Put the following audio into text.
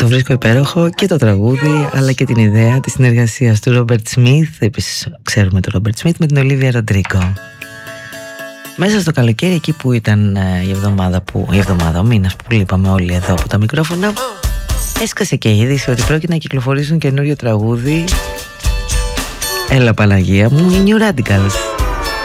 Το βρίσκω υπέροχο και το τραγούδι, αλλά και την ιδέα της συνεργασίας του Ρόμπερτ Σμιθ. Επίσης ξέρουμε τον Ρόμπερτ Σμιθ με την Ολίβια Ροντρίγκο. Μέσα στο καλοκαίρι, εκεί που ήταν ο μήνας που λείπαμε όλοι εδώ από τα μικρόφωνα, έσκασε και η είδηση ότι πρόκειται να κυκλοφορήσουν καινούριο τραγούδι. Έλα Παναγία μου, οι New Radicals.